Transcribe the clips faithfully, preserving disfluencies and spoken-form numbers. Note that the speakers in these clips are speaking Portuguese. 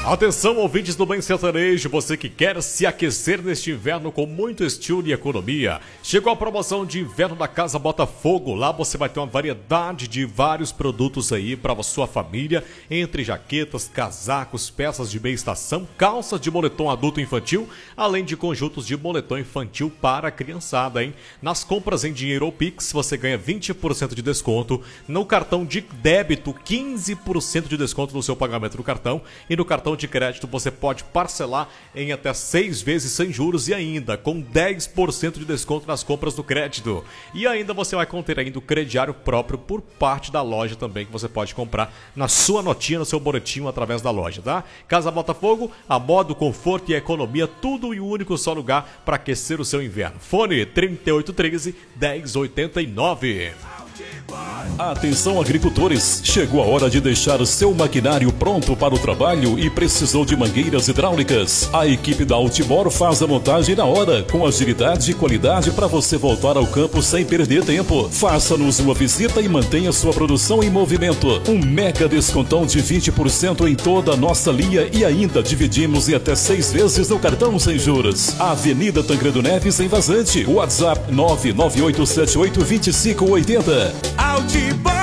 Atenção, ouvintes do Bem Sertanejo, você que quer se aquecer neste inverno com muito estilo e economia. Chegou a promoção de inverno da Casa Botafogo. Lá você vai ter uma variedade de vários produtos aí para a sua família, entre jaquetas, casacos, peças de meia estação, calças de moletom adulto e infantil, além de conjuntos de moletom infantil para a criançada, hein? Nas compras em dinheiro ou Pix, você ganha vinte por cento de desconto. No cartão de débito, quinze por cento de desconto no seu pagamento do cartão. E no cartão de crédito você pode parcelar em até seis vezes sem juros e ainda com dez por cento de desconto nas compras do crédito. E ainda você vai conter ainda o crediário próprio por parte da loja também, que você pode comprar na sua notinha, no seu boletim através da loja, tá? Casa Botafogo, a moda, o conforto e a economia, tudo em um único só lugar para aquecer o seu inverno. Fone trinta e oito treze, dez oitenta e nove. Atenção, agricultores, chegou a hora de deixar o seu maquinário pronto para o trabalho e precisou de mangueiras hidráulicas. A equipe da Altibor faz a montagem na hora, com agilidade e qualidade para você voltar ao campo sem perder tempo. Faça-nos uma visita e mantenha sua produção em movimento. Um mega descontão de vinte por cento em toda a nossa linha e ainda dividimos em até seis vezes no cartão sem juros. Avenida Tancredo Neves, em Vazante. WhatsApp nove nove oito sete oito dois cinco oito zero. Altibor!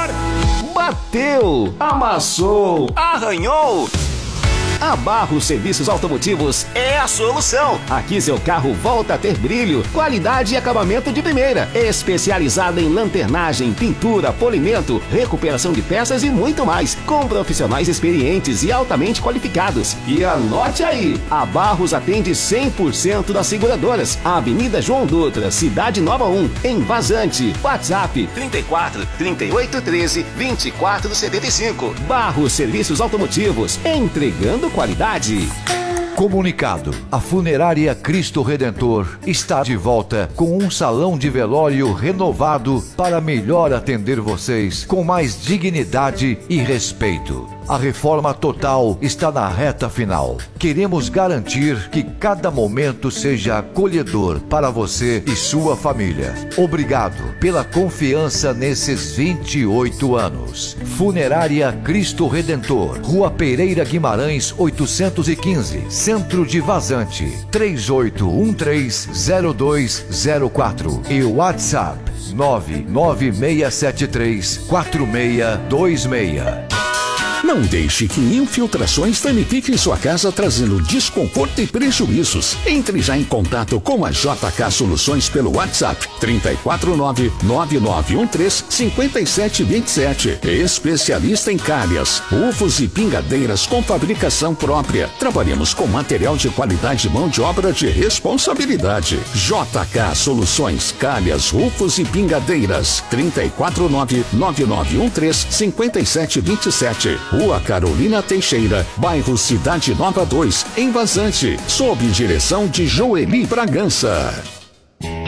Bateu, amassou, arranhou. A Barros Serviços Automotivos é a solução. Aqui seu carro volta a ter brilho, qualidade e acabamento de primeira. Especializada em lanternagem, pintura, polimento, recuperação de peças e muito mais. Com profissionais experientes e altamente qualificados. E anote aí, a Barros atende cem por cento das seguradoras. Avenida João Dutra, Cidade Nova um, em Vazante. WhatsApp trinta e quatro, trinta e oito, treze, vinte e quatro, setenta e cinco. Barros Serviços Automotivos, entregando qualidade. Comunicado: a Funerária Cristo Redentor está de volta com um salão de velório renovado para melhor atender vocês com mais dignidade e respeito. A reforma total está na reta final. Queremos garantir que cada momento seja acolhedor para você e sua família. Obrigado pela confiança nesses vinte e oito anos. Funerária Cristo Redentor, Rua Pereira Guimarães, oitocentos e quinze, Centro de Vazante, três oito um três, zero dois zero quatro e WhatsApp nove nove seis sete três, quatro seis dois seis. Não deixe que infiltrações danifiquem sua casa, trazendo desconforto e prejuízos. Entre já em contato com a J K Soluções pelo WhatsApp trinta e quatro nove, nove nove um três, cinco sete dois sete. Especialista em calhas, ufos e pingadeiras com fabricação própria. Trabalhamos com material de qualidade e mão de obra de responsabilidade. J K Soluções, calhas, ufos e pingadeiras. trinta e quatro nove, nove nove um três, cinco sete dois sete. Rua Carolina Teixeira, bairro Cidade Nova dois, em Vazante, sob direção de Joeli Bragança.